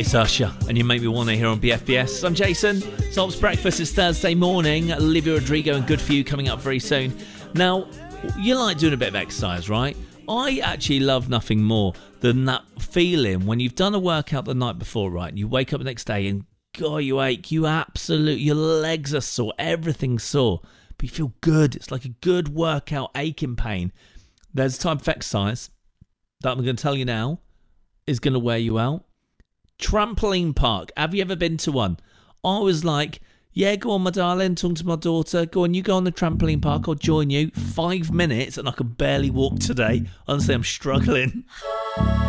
It's Usher, and you make me want to hear on BFBS. I'm Jason. Solves Breakfast is Thursday morning. Olivia Rodrigo and Good For You coming up very soon. Now, you like doing a bit of exercise, right? I actually love nothing more than that feeling when you've done a workout the night before, right? And you wake up the next day and, God, you ache. your legs are sore. Everything's sore. But you feel good. It's like a good workout aching pain. There's a type of exercise that I'm going to tell you now is going to wear you out. Trampoline park. Have you ever been to one? I was like, yeah, go on, my darling, talking to my daughter. Go on, you go on the trampoline park. I'll join you. 5 minutes and I can barely walk today. Honestly, I'm struggling.